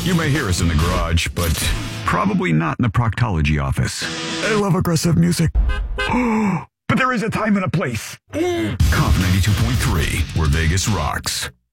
You may hear us in the garage, but probably not in the proctology office. I love aggressive music. But there is a time and a place. Comp 92.3, where Vegas rocks.